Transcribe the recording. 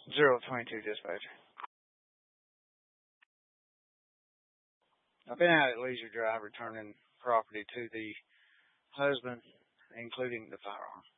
022 dispatcher. I've been out at Leisure Drive returning property to the husband, including the firearm.